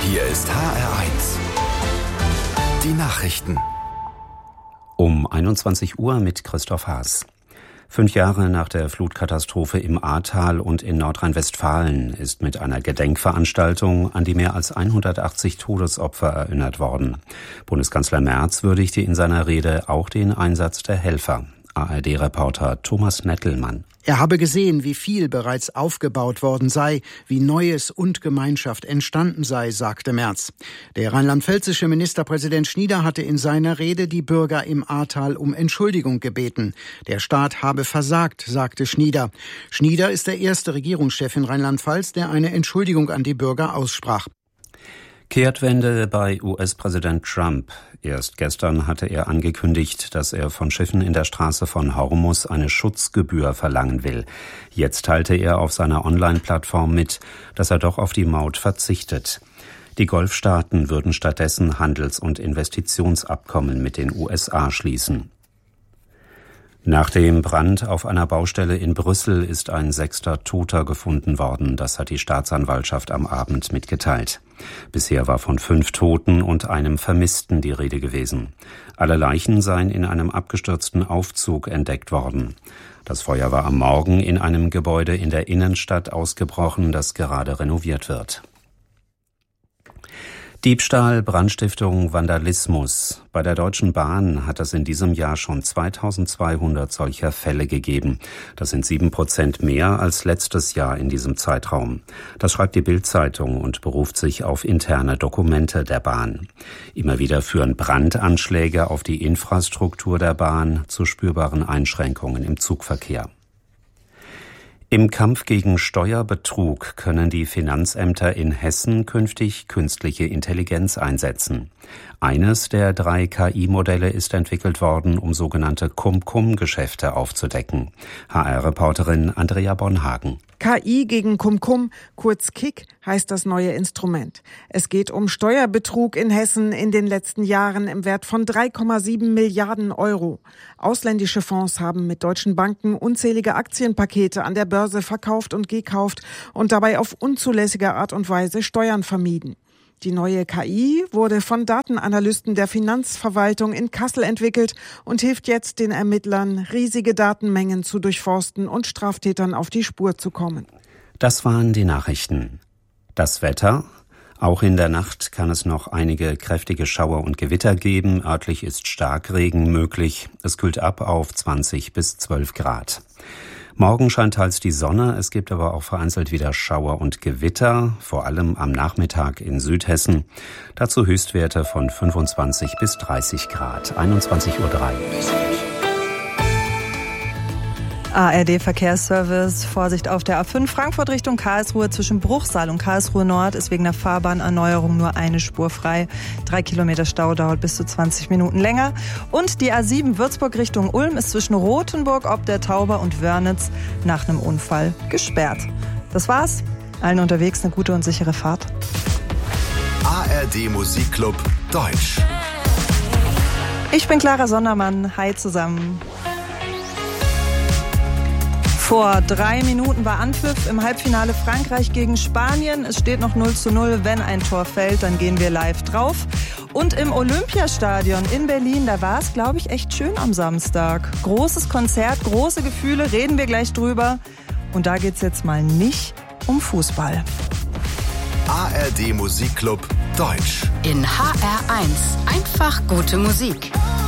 Hier ist HR1. Die Nachrichten. Um 21 Uhr mit Christoph Haas. 5 Jahre nach der Flutkatastrophe im Ahrtal und in Nordrhein-Westfalen ist mit einer Gedenkveranstaltung an die mehr als 180 Todesopfer erinnert worden. Bundeskanzler Merz würdigte in seiner Rede auch den Einsatz der Helfer. ARD-Reporter Thomas Nettelmann. Er habe gesehen, wie viel bereits aufgebaut worden sei, wie Neues und Gemeinschaft entstanden sei, sagte Merz. Der rheinland-pfälzische Ministerpräsident Schnieder hatte in seiner Rede die Bürger im Ahrtal um Entschuldigung gebeten. Der Staat habe versagt, sagte Schnieder. Schnieder ist der erste Regierungschef in Rheinland-Pfalz, der eine Entschuldigung an die Bürger aussprach. Kehrtwende bei US-Präsident Trump. Erst gestern hatte er angekündigt, dass er von Schiffen in der Straße von Hormuz eine Schutzgebühr verlangen will. Jetzt teilte er auf seiner Online-Plattform mit, dass er doch auf die Maut verzichtet. Die Golfstaaten würden stattdessen Handels- und Investitionsabkommen mit den USA schließen. Nach dem Brand auf einer Baustelle in Brüssel ist ein 6. Toter gefunden worden. Das hat die Staatsanwaltschaft am Abend mitgeteilt. Bisher war von 5 Toten und einem Vermissten die Rede gewesen. Alle Leichen seien in einem abgestürzten Aufzug entdeckt worden. Das Feuer war am Morgen in einem Gebäude in der Innenstadt ausgebrochen, das gerade renoviert wird. Diebstahl, Brandstiftung, Vandalismus. Bei der Deutschen Bahn hat es in diesem Jahr schon 2200 solcher Fälle gegeben. Das sind 7% mehr als letztes Jahr in diesem Zeitraum. Das schreibt die Bild-Zeitung und beruft sich auf interne Dokumente der Bahn. Immer wieder führen Brandanschläge auf die Infrastruktur der Bahn zu spürbaren Einschränkungen im Zugverkehr. Im Kampf gegen Steuerbetrug können die Finanzämter in Hessen künftig künstliche Intelligenz einsetzen. Eines der 3 KI-Modelle ist entwickelt worden, um sogenannte Cum-Cum-Geschäfte aufzudecken. HR-Reporterin Andrea Bonhagen. KI gegen Cum-Cum, kurz KIC, heißt das neue Instrument. Es geht um Steuerbetrug in Hessen in den letzten Jahren im Wert von 3,7 Milliarden Euro. Ausländische Fonds haben mit deutschen Banken unzählige Aktienpakete an der Börse verkauft und gekauft und dabei auf unzulässige Art und Weise Steuern vermieden. Die neue KI wurde von Datenanalysten der Finanzverwaltung in Kassel entwickelt und hilft jetzt den Ermittlern, riesige Datenmengen zu durchforsten und Straftätern auf die Spur zu kommen. Das waren die Nachrichten. Das Wetter. Auch in der Nacht kann es noch einige kräftige Schauer und Gewitter geben. Örtlich ist Starkregen möglich. Es kühlt ab auf 20 bis 12 Grad. Morgen scheint teils die Sonne, es gibt aber auch vereinzelt wieder Schauer und Gewitter, vor allem am Nachmittag in Südhessen. Dazu Höchstwerte von 25 bis 30 Grad, 21:03 Uhr. ARD Verkehrsservice, Vorsicht auf der A5 Frankfurt Richtung Karlsruhe zwischen Bruchsal und Karlsruhe Nord ist wegen der Fahrbahnerneuerung nur eine Spur frei. 3 Kilometer Stau dauert bis zu 20 Minuten länger. Und die A7 Würzburg Richtung Ulm ist zwischen Rothenburg ob der Tauber und Wörnitz nach einem Unfall gesperrt. Das war's. Allen unterwegs eine gute und sichere Fahrt. ARD Musikclub Deutsch. Ich bin Clara Sondermann. Hi zusammen. Vor 3 Minuten war Anpfiff im Halbfinale Frankreich gegen Spanien. Es steht noch 0:0. Wenn ein Tor fällt, dann gehen wir live drauf. Und im Olympiastadion in Berlin, da war es, glaube ich, echt schön am Samstag. Großes Konzert, große Gefühle, reden wir gleich drüber. Und da geht's jetzt mal nicht um Fußball. ARD Musikclub Deutsch. In HR1 einfach gute Musik.